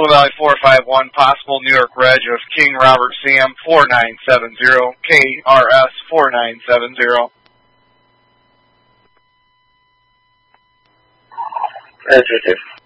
Valley 451, possible New York Reg of King Robert Sam 4970, KRS 4970. Interesting.